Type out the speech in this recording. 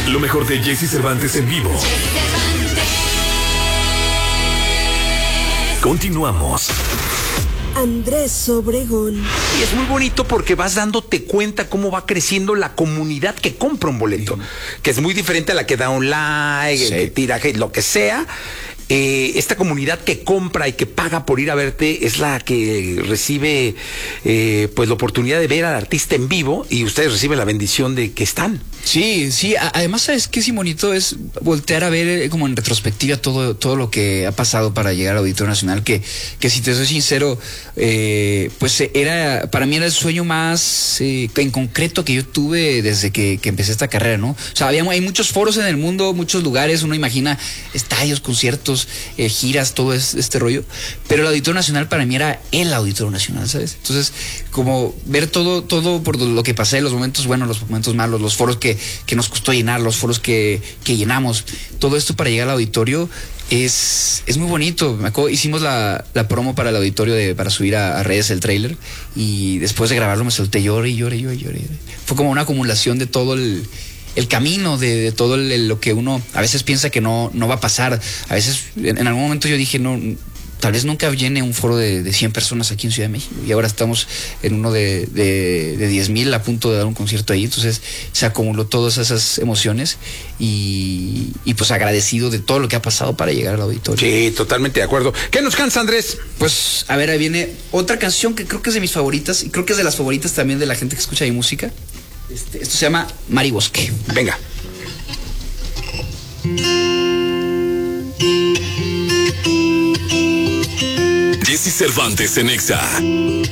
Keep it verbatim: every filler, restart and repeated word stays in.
Lo mejor de Jesse Cervantes en vivo. Continuamos. Andrés Obregón. Y es muy bonito porque vas dándote cuenta cómo va creciendo la comunidad que compra un boleto, sí. Que es muy diferente a la que da un like, sí. Que tira hate, lo que sea. Eh, esta comunidad que compra y que paga por ir a verte es la que recibe eh, pues la oportunidad de ver al artista en vivo, y ustedes reciben la bendición de que están. Sí, sí, además, ¿sabes qué es bonito? Es voltear a ver eh, como en retrospectiva todo, todo lo que ha pasado para llegar al Auditorio Nacional, que, que si te soy sincero, eh, pues era, para mí era el sueño más eh, en concreto que yo tuve desde que, que empecé esta carrera, ¿no? O sea, había, hay muchos foros en el mundo, muchos lugares, uno imagina estadios, conciertos, eh, giras, todo es, este rollo, pero el Auditorio Nacional para mí era el Auditorio Nacional, ¿sabes? Entonces, como ver todo, todo por lo que pasé, los momentos buenos, los momentos malos, los foros que que nos costó llenar, los foros que, que llenamos, todo esto para llegar al auditorio es, es muy bonito. Me acuerdo, hicimos la, la promo para el auditorio de, para subir a, a redes el tráiler, y después de grabarlo me solté, lloré y lloré, lloré, lloré. Fue como una acumulación de todo el, el camino, de, de todo el, lo que uno a veces piensa que no, no va a pasar. A veces, en, en algún momento yo dije, no, tal vez nunca llene un foro de, de cien personas aquí en Ciudad de México, y ahora estamos en uno de, de, de diez mil, a punto de dar un concierto ahí. Entonces se acumuló todas esas emociones, y, y pues agradecido de todo lo que ha pasado para llegar al auditorio. Sí, totalmente de acuerdo. ¿Qué nos cansa, Andrés? Pues a ver, ahí viene otra canción que creo que es de mis favoritas, y creo que es de las favoritas también de la gente que escucha mi música. Este, esto se llama Mar y Bosque. Venga. Jesse Cervantes en Exa.